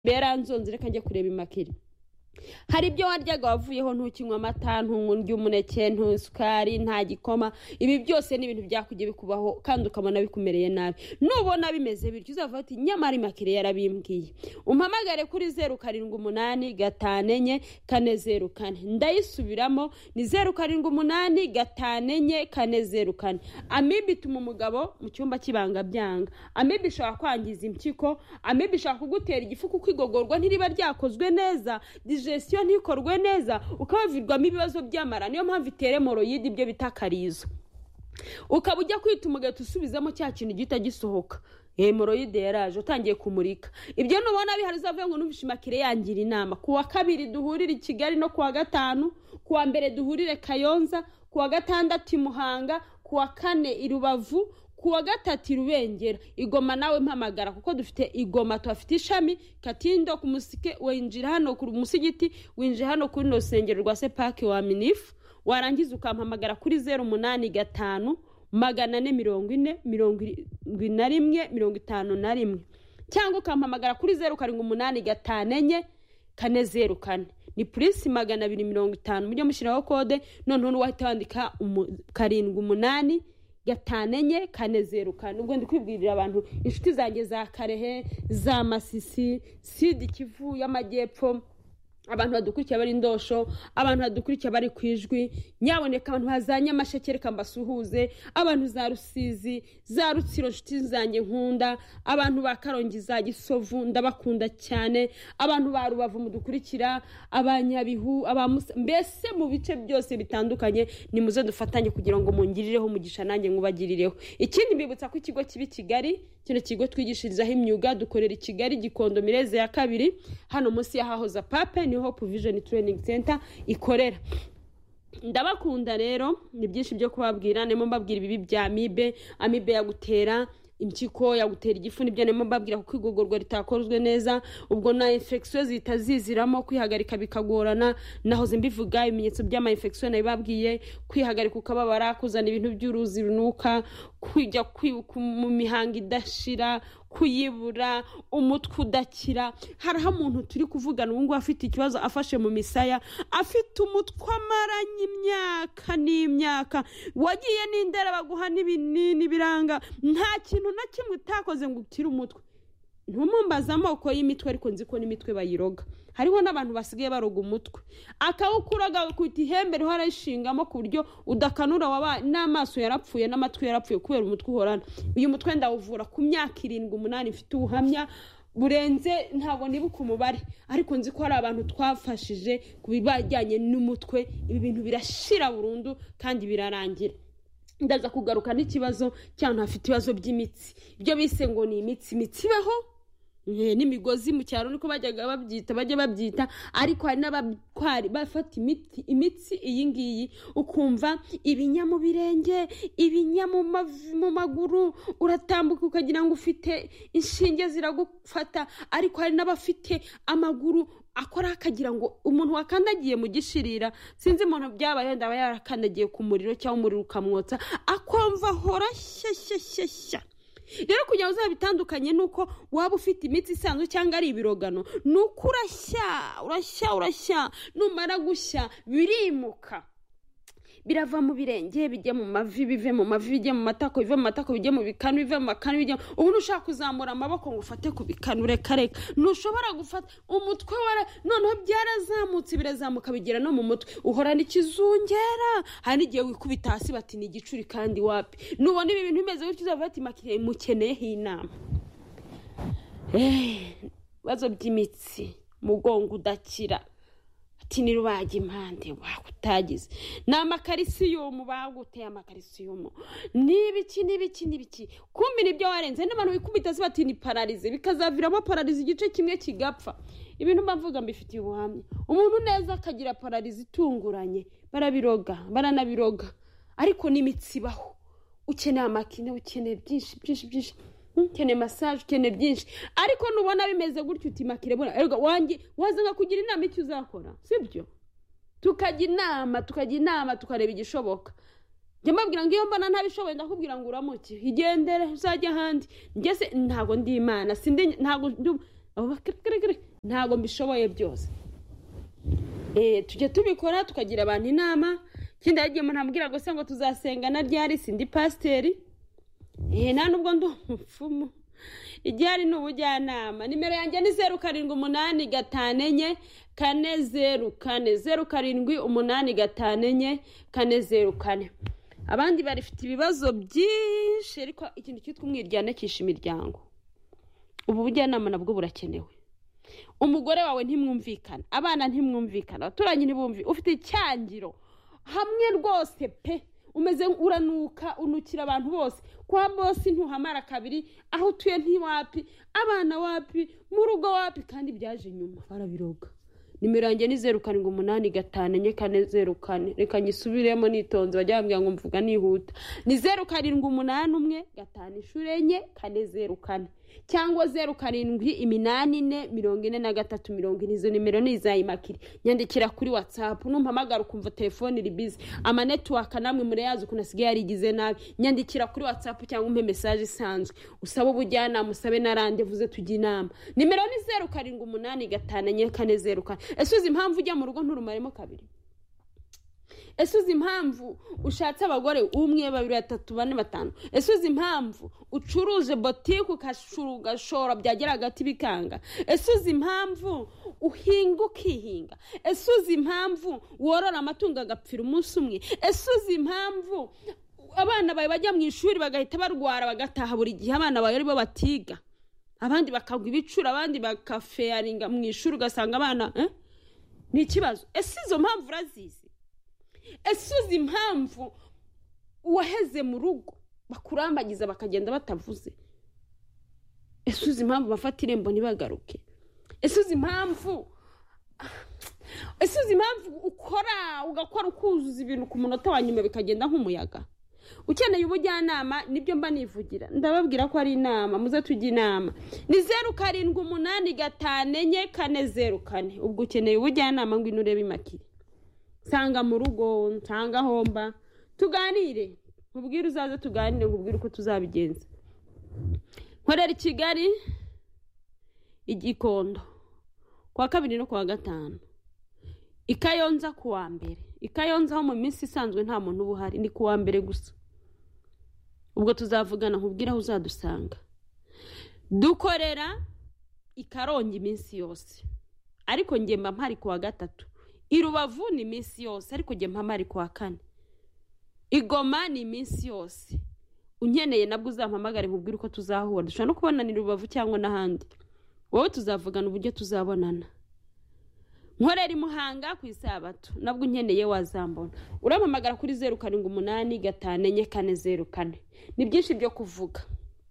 beranzonze reka njye kureba imakire. Hari ibyo waryaga wavuyeho ntukinywa amata ntunywa umuneke ntusukari nta gikoma, ibi byose ni ibintu byakugiye bikubaho kandi ukabona bikumereye nabi. Nubona bimeze bityo uzavuga ati nyamara imakire yarabimbwiye. Umpamagare kuri 0785444004. Ndayisubiramo ni 0785444004. Amibe ituma umugabo mu cyumba kibanga byanga. Amibe ishobora kwangiza impyiko, amibe ishobora kugutera igifu kuko igogorwa ntiriba ryakozwe neza, digestion ntikorwe neza, ukabavirwamo ibibazo by'amara. Niyo mpamvu itere hemorrhoid ibyo bitakarizo. Ukaba ujya kwita umugati usubizamo cya kintu gita gisohoka. Hemorrhoid yaraje utangiye kumurika. Ibyo nubona bihari uzavuye ngo numvishe imakire yangira inama. Kuwa kabiri duhurire i Kigali no kuwa gatanu, kuwa mbere duhurire Kayonza, kuwa gatandatu Muhanga, kuwa kane i Rubavu, kuwa gatatu Rubengera. Igoma nawe mpamagara kuko dufite Igoma tuhafite ishami Katindo ku Musike, winjira hano ku Musigiti, winjira hano kuri no sengero rwa Sepaki wa Minifu. Warangiza ukampamagara kuri 0854407151 cyangwa ukampamagara kuri 0785444004. Ni Prince 250 mujye mushyiraho kode noneho wahita wandika 78544004. Ubwo ndi kwibwirira abantu inshuti zanjye za Karehe, za Masisi, Sidi Kivu y'Amajyepfo, abantu badukurikiye bari Ndosho, abantu badukurikiye bari Kwijwi, nyaboneka abantu bazanye amashekere kambasuhuze, abantu za Rusizi, za Rutsiro inshuti zanjye nkunda, abantu ba Karongi za Gisovu ndabakunda cyane, abantu ba Rubavu mudukurikira, abanyabihu, mbese mu bice byose bitandukanye ni muze dufatanye kugira ngo mungirireho umugisha nanjye ngubagirireho. Ikindi mbibutsa ko ikigo kibi Kigali, kino kigo twigishirizaho imyuga, dukorera i Kigali Gikondo Mireze ya 2 hano munsi ya Hahoza Pape ni Hope Vision Training Center ikorera. Ndabakunda rero, ni byinshi byo kubabwira, nemo mbabwira ibibi bya amibe yagutera impyiko, yagutera igifu, nibyo nemo mbabwira kuko igogorwa ritakozwe neza, ubwo na infection zitaziziramo, kwihagarika bikagorana. Nahoze mbivuga ibimenyetso by'ama infection nabibabwiye, kwihagarika ukababara, kuzana ibintu by'uruzi runuka, kujya mu mihanga idashira, kuyibura, umutwe udakira. Hariho umuntu turi kuvugana ubu ngo afite ikibazo afashe mu misaya, afite umutwe amaranye imyaka n'imyaka, wagiye n'indera baguha n'ibinini biranga, nta kintu na kimwe utakoze ngo ukire umutwe. Ntumumbaza amoko y'imitwe ariko nzi ko n'imitwe bayiroga. Hariho n'abantu basigaye baroga umutwe, akawukuraga kwita ihembe riho arayishingamo ku buryo udakanura, waba n'amaso yarapfuye n'amatwi yarapfuye kubera umutwe uhorana. Uyu mutwe ndawuvura ku myaka 7-8 mfite ubuhamya burenze ntabwo nibuka umubare, ariko nzi ko hari abantu twafashije kubibajyanye n'umutwe. Ibi bintu birashira burundu kandi birarangira. Ndaza kugaruka n'ikibazo cyane afite ibibazo by'imitsi, ibyo bise ngo ni imitsi baho n'imigozi mu cyaro niko bajyaga babyita, ariko hari n'abakwari bafata imitsi iyi ngiyi, ukumva ibinya mu birenge, ibinya mu maguru, uratambuka ukagira ngo ufite inshinge ziragufata. Ariko hari n'abafite amaguru akora akagira ngo umuntu wakandagiye mu gishirira, sinzi umuntu byabaye ndaba yarakandagiye ku muriro cyangwa umuriro ukamwotsa, akumva hora shyashyashya. Rero kugira ngo uzabitandukanye nuko waba ufite imitsi isanzwe cyangwa ari ibirogano, nuko urashya, numara gushya birimuka, birava mu birenge bijye mu mavi, bive mu mavi bijye mu matako, bive mu matako bijye mu bikanu, bive mu makanu bijye. Ubu nushaka kuzamura amaboko ngo ufate ku bikanu, reka nushobora gufata umutwe wara, noneho byarazamutse birazamuka bigera no mu mutwe, uhora n'ikizungera. Hari n'igihe wikubita hasi bati ni igicuri kandi wapi. Nubona ibi bintu bimeze gutyo uzavuga ati makire mukeneyeho inama. Bazo by'imitsi, mugongo udakira, tini rubaga impande wakutagize, n'amakarisiyumu baguteye amakarisiyumu, nibiki kumbi nibyo warenze. N'abantu bikubita bati ni paralize, bikazaviramo paralize igice kimwe kigapfa. Ibintu mbavuga mbifitiye ubuhamya. Umuntu neza akagira paralize itunguranye, baranabiroga, ariko n'imitsi baho. Ukeneye amakine, ukeneye byinshi, ukeneye massage, ukeneye byinshi, ariko nubona bimeze gutyo utimakire bona erega wanjye wazanga kugira inama icyo uzakora, sibyo? Tukajya inama tukareba igishoboka. Njye mbabwira ngo iyo mbona ntabishoboye ndakubwira ngo uramuke igendere uzajya handi. Njye se ntago ndi Imana, ntago ntago mbishoboye byose. Tujye tubikora tukagira abantu inama. Kindi yagiye nambwira ngo se ngo tuzasengana ryari, sindi pasiteri, nta nubwo ndi umupfumu. Igihari ni ubujyanama. Nimero yanjye ni 0784 abandi barifite ibibazo byinshi, ariko ikintu cyitwa umwiryane kisha imiryango. Ubu bujyanama nabwo burakenewe. Umugore wawe ntimwumvikana, abana ntimwumvikana, abaturanyi ntibumvi, ufite icyangiro hamwe rwose pe, umeze uranuka, unukira abantu bose. Kwa boss ntuhamara kabiri, aho utuye ntiwapi, abana wapi, mu rugo wapi, kandi byaje nyuma barabiroga. Nimero yanjye ni 0784 reka nyisubiremo nitonze, bajya bambwira ngo mvuga nihuta. Ni 0781 cyangwa 0784444340. Izo nimero ni izayimakiri. Nyandikira kuri WhatsApp, numpamagara ukumva telefone iri busy, ama network namwe mureyazi kunasigaye yarigize nabi. Nyandikira kuri WhatsApp cyangwa umpe message isanzwe, usaba ubujyana, musabe na rendez-vous tujya inama. Nimero ni 07844440. Ese uzi impamvu ujya mu rugo nturumaremo kabiri? Ese uzi impamvu ushatse abagore 1 2 3 4 5? Ese uzi impamvu ucuruje boutique ukashura byagera hagati bikanga? Ese uzi impamvu uhinga ukihinga? Ese uzi impamvu worora amatungo agapfira umunsi umwe? Ese uzi impamvu abana bawe bajya mu ishuri bagahita barwara bagataha buri gihe abana bawe aribo batiga, abandi bakagwa ibicura, abandi bakafearinga mu ishuri ugasanga abana ni ikibazo? Ese izo mpamvu urazizi? Ese uzi impamvu waheze mu rugo bakurambagiza bakagenda batavuze? Ese uzi impamvu bafata irembo ntibagaruke? Ese uzi impamvu ugakora ukuzuza ibintu ku munota wa nyuma bikagenda nk'umuyaga? Ukeneye ubujyanama nibyo mba nivugira, ndababwira ko ari inama, muze tujya inama. Ni 07844440. Ubwo ukeneye ubujyanama ngo inurebe imakiri, sanga mu rugo, nsanga homba, tuganire, nkubwire uzaze tuganire, nkubwire uko tuzabigenza. Nkorera Kigali Igikondo kwa 2 no kwa 5, Ikayonza kuwa mbere. Ikayonza ho mu minsi isanzwe nta muntu ubuhari, ni kuwa mbere gusa. Ubwo tuzavugana nkubwira aho uzadusanga. Dukorera Ikarongi iminsi yose, ariko nge mba mpari kuwa 3. Irubavu ni iminsi yose, ariko nge mpa mpari kuwa 4. Igoma ni iminsi yose. Unkeneye nabwo uzampamagare nkubwire uko tuzahura. Dushobora no kubonana Irubavu cyangwa n'ahandi. Wowe tuzavugana uburyo tuzabonana. Nkorera Muhanga ku Isabato, nabwo unkeneye wazambona. Urampamagara kuri 07844440. Ni byinshi byo kuvuga.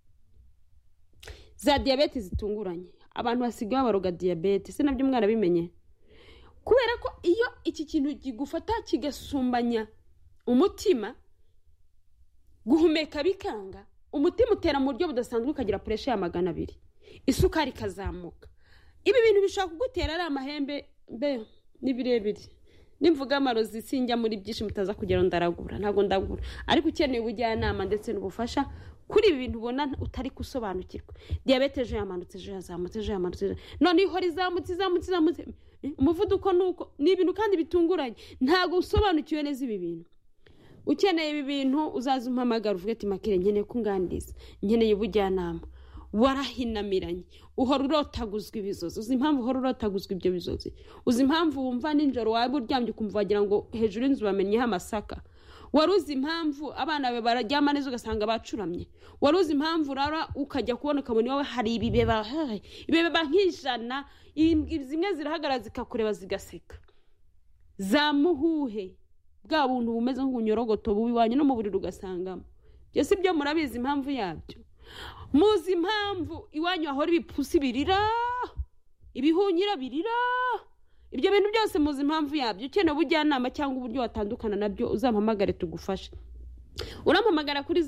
Za diabetes zitunguranye, abantu basigaye baroga diabetes, se nabyo mwana bimenye. Kubera ko iyo iki kintu gigufata kigasumbanya umutima, guhumeka bikanga, umutima utera mu buryo budasanzwe ukagira pressure ya 200, isukari kazamuka. Ibi bintu bishaka kugutera ari amahembe ni birebire. Nimvuga amarozi sinjya muri byinshi mutaza kugera ndaragura, ntago ndagura. Ariko ukeneye ubujyanama ndetse n'ubufasha kuri ibi bintu ubona utari kusobanukirwa. Diabetes yamanutse, yazamutse, none ihora izamutse. Umuvuduko nuko ni ibintu kandi bitunguranye, ntago usobanukiwe neza ibi bintu. Ukeneye ibi bintu uzaza umpamagara uvuge ati Makire nkeneye kungandiza, nkeneye ubujyanama. Warahinamiranye, uhora urotaguzwa ibizozi. Uzi impamvu uhora urotaguzwa ibyo bizozi? Uzi impamvu wumva ninjoro wawe uryamye ukumva wagira ngo hejuru y'inzu bamenyeho amasaka? Waruzi impamvu abana be bararyama neza ugasanga bacuramye? Waruzi impamvu rara ukajya kubona ukabona iwawe hari ibibeba nk'ijana, zimwe zirahagarara zikakureba zigaseka? Zamuhuhe bwa buntu bumeze nk'unyorogoto bubi wanye no mu buriri ugasangamo. Byose byo murabizi impamvu yabyo. Muzi impamvu iwanyu ahora ibipusi birira, ibihunyira birira? Ibyo bintu byose muzi impamvu yabyo. Ukeneye ubujyanama cyangwa uburyo watandukana nabyo uzampamagare tugufashe. Urampamagara kuri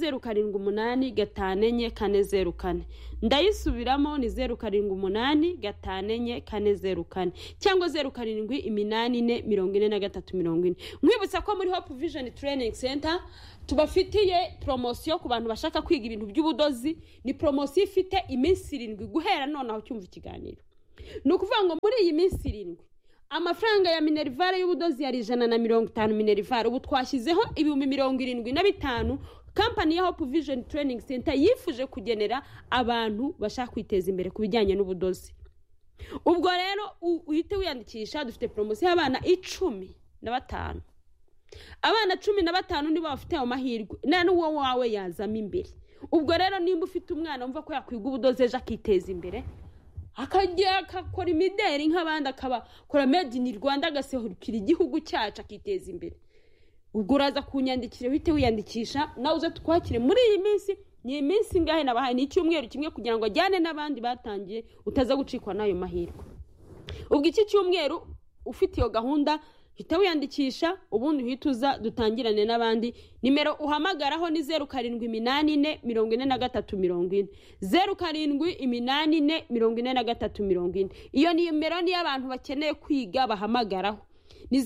07844440. Ndayisubiramo ni 07844440 cyangwa 0784444340. Mwibutsa ko muri Hope Vision Training Center tubafitiye promotion ku bantu bashaka kwiga ibintu by'ubudozi. Ni promotion ifite iminsi 7 guhera none aho cyumva ikiganiro. ni ukuvuga ngo muri iyi minsi 7 amafaranga ya minerivare y'ubudozi yari 150 minerivare, ubu twashyizeho 75,000. Kampani ya Hope Vision Training Center yifuje kugenera abantu bashaka kwiteza imbere ku bijyanye n'ubudozi. Ubwo rero uhite wiyandikisha, dufite promotion y'abana 15. Abana 15 nibo bafite amahirwe, none uwo wawe yazama imbere. Ubwo rero nimba ufite umwana umva ko yakwiga ubudozi ejo akiteza imbere, akajya akakora imideri nk'abandi, akabakora made in Rwanda, agasehurukira igihugu cyacu akiteza imbere, ubwo uraza kunyandikira, uhite wiyandikisha nawe uze tukwakire muri iyi minsi. Ni iminsi ngahe nabahaye, ni icyumweru kimwe kugira ngo ajyane n'abandi batangiye, utaza gucikwa nayo mahirwe. Ubwo iki cyumweru ufite iyo gahunda hita wiyandikisha, ubundi uhituza dutangirane n'abandi. Nimero uhamagaraho ni 07844340, 07844340. Iyo nimero ni y'abantu bakeneye kwiga bahamagaraho, ni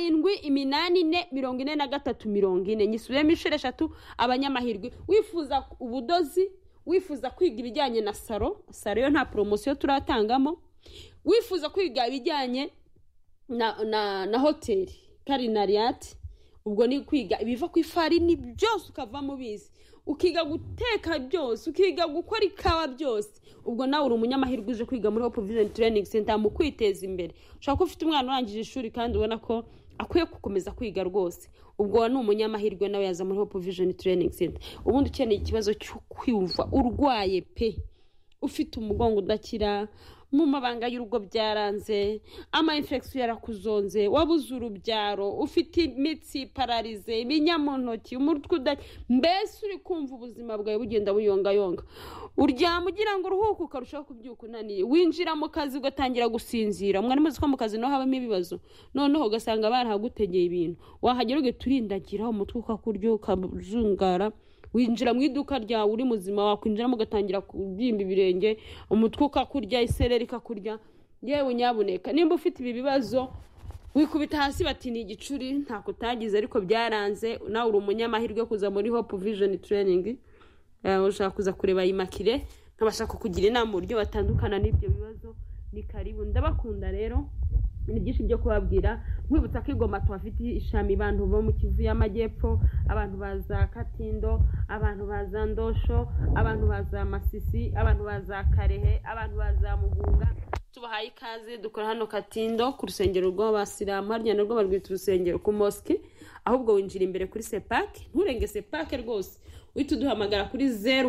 07844340. Nyisubiremo inshuro 3 abanyamahirwe. Wifuza ubudozi, wifuza kwiga ibijyanye na salo yo nta promotion turatangamo, wifuza kwiga ibijyanye na hoteli karinariat, ubwo ni kwiga ibiva ku ifarini byose ukavamo bizi, ukiga guteka byose, ukiga gukora ikawa byose. Ubwo nawe uri umunyamahirwe uje kwiga muri Hope Vision Training Center mu kwiteza imbere. Ushaka ko ufite umwana urangije ishuri kandi ubona ko akwiye gukomeza kwiga rwose, ubwo ni umunyamahirwe nawe yaza muri Hope Vision Training Center. Ubundi ukeneye ikibazo cyo kwiyumva urwaye pe, ufite umugongo udakira, mu mabanga y'urugo byaranze, ama infection yarakuzonze, wabuze urubyaro, ufite imitsi paralize, ibinyamuntoki, umutwe mbese uri kumva ubuzima bwawe bugenda buyonga, uryama ugira ngo uruhuke ukarushaho kubyuka unaniye, winjira mu kazi ugatangira gusinzira. Mwari muzi ko mu kazi no habamo ibibazo, noneho ugasanga barahagutegeye ibintu, wahagera ugaturindagiraho umutwe ukakurya ukazungara. Winjira mu iduka ryawe uri muzima, wakwinjiramo ugatangira kubyimba ibirenge, umutwe ukakurya, isereri kakurya. Yewe nyabuneka, nimba ufite ibi bibazo wikubita hasi bati ni igicuri ntako utagize ariko byaranze, nawe uri umunyamahirwe kuza muri Hope Vision Training. Ushaka kuza kureba Imakire, nkabashaka kugira inama uburyo batandukana n'ibyo bibazo, ni karibu. Ndabakunda rero, ni byinshi byo kubabwira. Nkwibutsa ko Igoma twafite ishami abantu bo mu Kivu y'Amajyepfo, abantu baza Katindo, abantu baza Ndosho, abantu baza Masisi, abantu baza Karehe, abantu baza Mugunga. Tubahaye ikaze. Dukora hano Katindo ku rusengero rw'Abasilamu, harya narwo barwita urusengero ku mosque. Ahubwo winjira imbere kuri Sepak, nturenge Sepak rwose, uhita uduhamagara kuri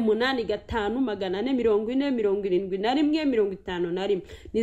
0854407151, ni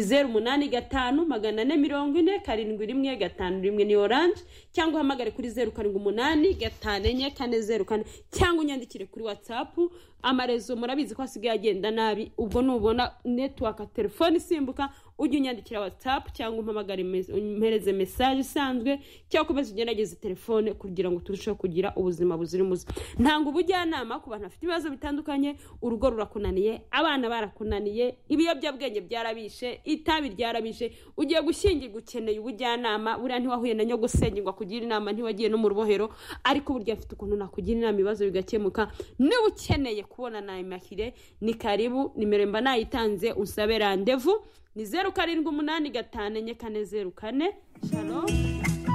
0854407151, ni Orange, cyangwa uhamagare kuri 0785444004, cyangwa unyandikire kuri WhatsApp. Amarezo murabizi ko asigaye agenda nabi, ubwo nubona network telefone simbuka ujye unyandikira WhatsApp cyangwa umpamagare mpereze message isanzwe, cyangwa komeza ugerageze telefone kugira ngo turusheho kugira ubuzima buzira umuze. Ntanga ubujyanama ku bantu bafite ibibazo bitandukanye, urugo rurakunaniye, abana barakunaniye, ibiyobyabwenge byarabishe, itabi ryarabishe, ugiye gushyingirwa ukeneye ubujyanama, buriya ntiwahuye na nyogosengirwa kugira inama, ntiwagiye no mu rubohero, ariko burya afite ukuntu nakugira inama ibibazo bigakemuka. Niba ukeneye kubona na Imakire, ni karibu. Nimero mba nayitanze, unsabe rendezvous, ni 0785444004. Shalom.